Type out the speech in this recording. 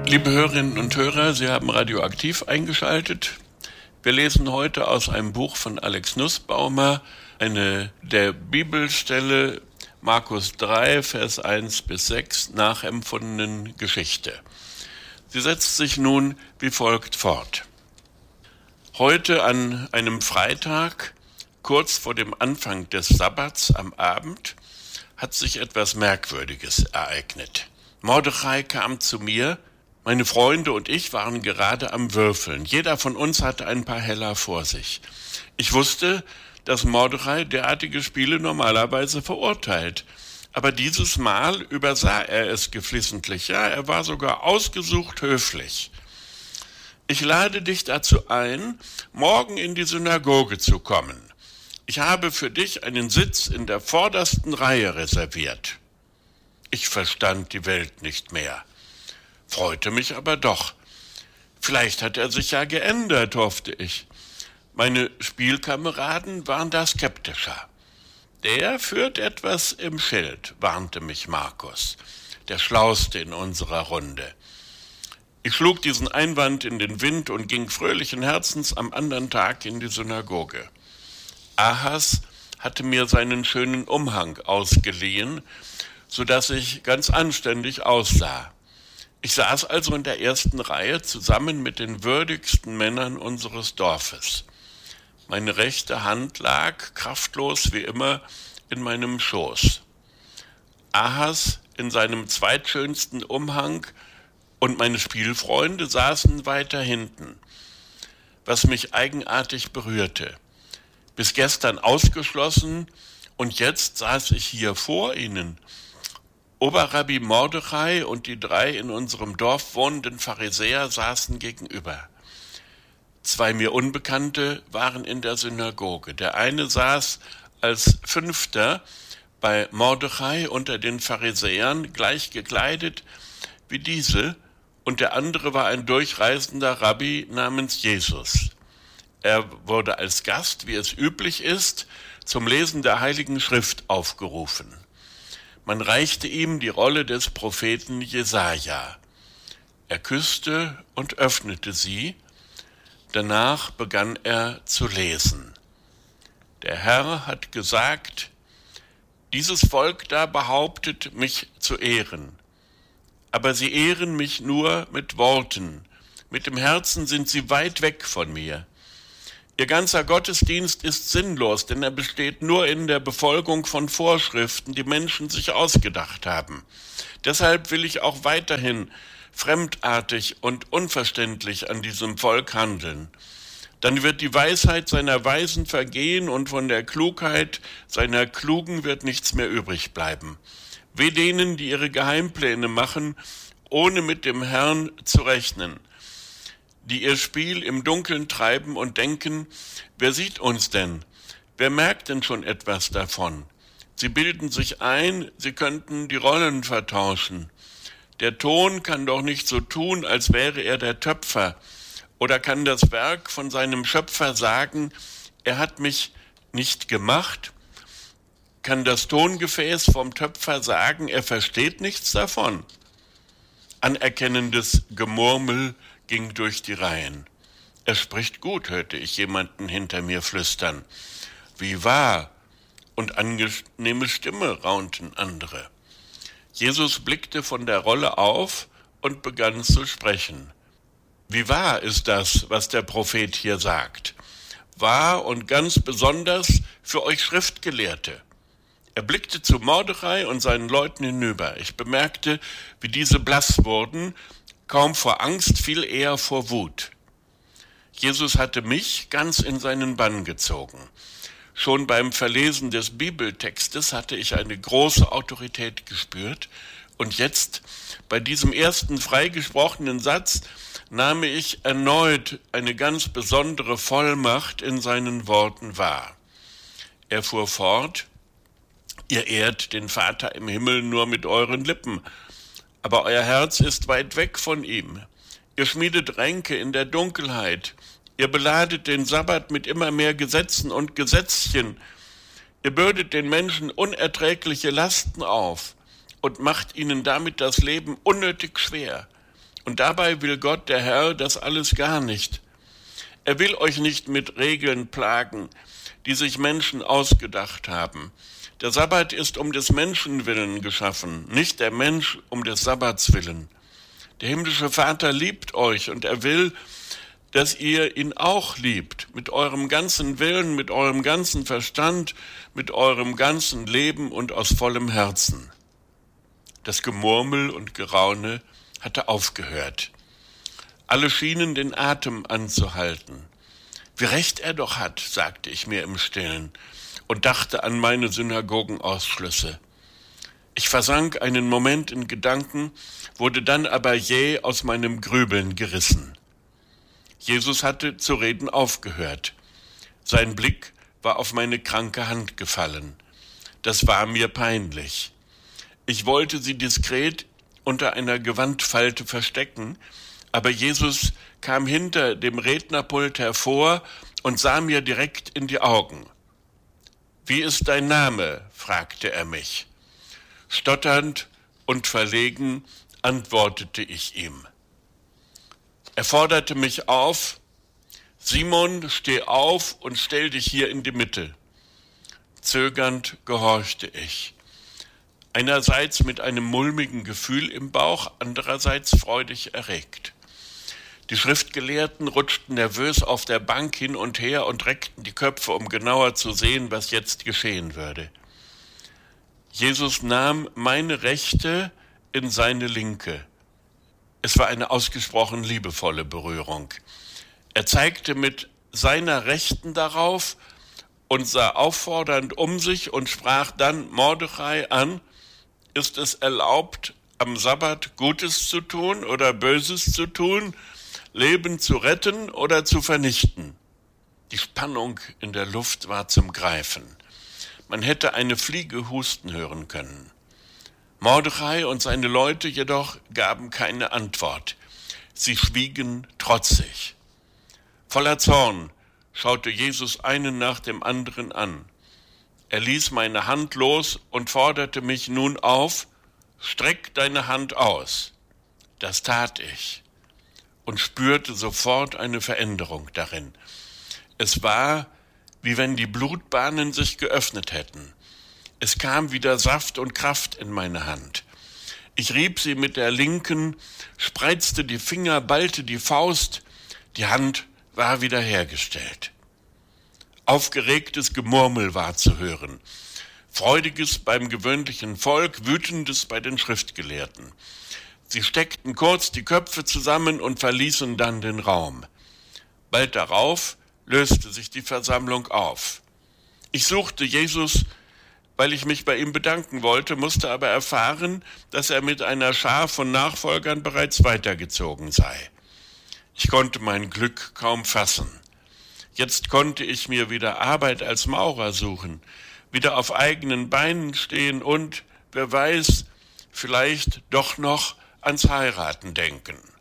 Liebe Hörerinnen und Hörer, Sie haben Radioaktiv eingeschaltet. Wir lesen heute aus einem Buch von Alex Nussbaumer eine der Bibelstelle Markus 3, Vers 1 bis 6 nachempfundenen Geschichte. Sie setzt sich nun wie folgt fort. Heute an einem Freitag, kurz vor dem Anfang des Sabbats am Abend, hat sich etwas Merkwürdiges ereignet. Mordechai kam zu mir. Meine Freunde und ich waren gerade am Würfeln. Jeder von uns hatte ein paar Heller vor sich. Ich wusste, dass Mordechai derartige Spiele normalerweise verurteilt. Aber dieses Mal übersah er es geflissentlich. Ja, er war sogar ausgesucht höflich. Ich lade dich dazu ein, morgen in die Synagoge zu kommen. Ich habe für dich einen Sitz in der vordersten Reihe reserviert. Ich verstand die Welt nicht mehr. Freute mich aber doch. Vielleicht hat er sich ja geändert, hoffte ich. Meine Spielkameraden waren da skeptischer. Der führt etwas im Schild, warnte mich Markus, der Schlauste in unserer Runde. Ich schlug diesen Einwand in den Wind und ging fröhlichen Herzens am anderen Tag in die Synagoge. Ahas hatte mir seinen schönen Umhang ausgeliehen, sodass ich ganz anständig aussah. Ich saß also in der ersten Reihe zusammen mit den würdigsten Männern unseres Dorfes. Meine rechte Hand lag, kraftlos wie immer, in meinem Schoß. Ahas in seinem zweitschönsten Umhang und meine Spielfreunde saßen weiter hinten, was mich eigenartig berührte. Bis gestern ausgeschlossen und jetzt saß ich hier vor ihnen. Oberrabbi Mordechai und die 3 in unserem Dorf wohnenden Pharisäer saßen gegenüber. 2 mir Unbekannte waren in der Synagoge. Der eine saß als 5. bei Mordechai unter den Pharisäern, gleich gekleidet wie diese, und der andere war ein durchreisender Rabbi namens Jesus. Er wurde als Gast, wie es üblich ist, zum Lesen der Heiligen Schrift aufgerufen. Man reichte ihm die Rolle des Propheten Jesaja. Er küsste und öffnete sie. Danach begann er zu lesen. Der Herr hat gesagt, dieses Volk da behauptet, mich zu ehren. Aber sie ehren mich nur mit Worten. Mit dem Herzen sind sie weit weg von mir. Ihr ganzer Gottesdienst ist sinnlos, denn er besteht nur in der Befolgung von Vorschriften, die Menschen sich ausgedacht haben. Deshalb will ich auch weiterhin fremdartig und unverständlich an diesem Volk handeln. Dann wird die Weisheit seiner Weisen vergehen und von der Klugheit seiner Klugen wird nichts mehr übrig bleiben. Weh denen, die ihre Geheimpläne machen, ohne mit dem Herrn zu rechnen, die ihr Spiel im Dunkeln treiben und denken, wer sieht uns denn? Wer merkt denn schon etwas davon? Sie bilden sich ein, sie könnten die Rollen vertauschen. Der Ton kann doch nicht so tun, als wäre er der Töpfer, oder kann das Werk von seinem Schöpfer sagen, er hat mich nicht gemacht? Kann das Tongefäß vom Töpfer sagen, er versteht nichts davon? Anerkennendes Gemurmel ging durch die Reihen. Er spricht gut, hörte ich jemanden hinter mir flüstern. Wie wahr und angenehme Stimme, raunten andere. Jesus blickte von der Rolle auf und begann zu sprechen. Wie wahr ist das, was der Prophet hier sagt? Wahr und ganz besonders für euch Schriftgelehrte. Er blickte zu Mordechai und seinen Leuten hinüber. Ich bemerkte, wie diese blass wurden, kaum vor Angst, viel eher vor Wut. Jesus hatte mich ganz in seinen Bann gezogen. Schon beim Verlesen des Bibeltextes hatte ich eine große Autorität gespürt und jetzt, bei diesem ersten freigesprochenen Satz, nahm ich erneut eine ganz besondere Vollmacht in seinen Worten wahr. Er fuhr fort, ihr ehrt den Vater im Himmel nur mit euren Lippen, aber euer Herz ist weit weg von ihm. Ihr schmiedet Ränke in der Dunkelheit. Ihr beladet den Sabbat mit immer mehr Gesetzen und Gesetzchen. Ihr bürdet den Menschen unerträgliche Lasten auf und macht ihnen damit das Leben unnötig schwer. Und dabei will Gott, der Herr, das alles gar nicht. Er will euch nicht mit Regeln plagen, die sich Menschen ausgedacht haben. Der Sabbat ist um des Menschen willen geschaffen, nicht der Mensch um des Sabbats willen. Der himmlische Vater liebt euch und er will, dass ihr ihn auch liebt, mit eurem ganzen Willen, mit eurem ganzen Verstand, mit eurem ganzen Leben und aus vollem Herzen. Das Gemurmel und Geraune hatte aufgehört. Alle schienen den Atem anzuhalten. Wie recht er doch hat, sagte ich mir im Stillen und dachte an meine Synagogenausschlüsse. Ich versank einen Moment in Gedanken, wurde dann aber jäh aus meinem Grübeln gerissen. Jesus hatte zu reden aufgehört. Sein Blick war auf meine kranke Hand gefallen. Das war mir peinlich. Ich wollte sie diskret unter einer Gewandfalte verstecken, aber Jesus kam hinter dem Rednerpult hervor und sah mir direkt in die Augen. »Wie ist dein Name?« fragte er mich. Stotternd und verlegen antwortete ich ihm. Er forderte mich auf: »Simon, steh auf und stell dich hier in die Mitte.« Zögernd gehorchte ich. Einerseits mit einem mulmigen Gefühl im Bauch, andererseits freudig erregt. Die Schriftgelehrten rutschten nervös auf der Bank hin und her und reckten die Köpfe, um genauer zu sehen, was jetzt geschehen würde. Jesus nahm meine Rechte in seine linke. Es war eine ausgesprochen liebevolle Berührung. Er zeigte mit seiner Rechten darauf und sah auffordernd um sich und sprach dann Mordechai an: Ist es erlaubt, am Sabbat Gutes zu tun oder Böses zu tun, Leben zu retten oder zu vernichten? Die Spannung in der Luft war zum Greifen. Man hätte eine Fliege husten hören können. Mordechai und seine Leute jedoch gaben keine Antwort. Sie schwiegen trotzig. Voller Zorn schaute Jesus einen nach dem anderen an. Er ließ meine Hand los und forderte mich nun auf: Streck deine Hand aus. Das tat ich und spürte sofort eine Veränderung darin. Es war, wie wenn die Blutbahnen sich geöffnet hätten. Es kam wieder Saft und Kraft in meine Hand. Ich rieb sie mit der linken, spreizte die Finger, ballte die Faust. Die Hand war wiederhergestellt. Aufgeregtes Gemurmel war zu hören. Freudiges beim gewöhnlichen Volk, Wütendes bei den Schriftgelehrten. Sie steckten kurz die Köpfe zusammen und verließen dann den Raum. Bald darauf löste sich die Versammlung auf. Ich suchte Jesus, weil ich mich bei ihm bedanken wollte, musste aber erfahren, dass er mit einer Schar von Nachfolgern bereits weitergezogen sei. Ich konnte mein Glück kaum fassen. Jetzt konnte ich mir wieder Arbeit als Maurer suchen, wieder auf eigenen Beinen stehen und, wer weiß, vielleicht doch noch ans Heiraten denken.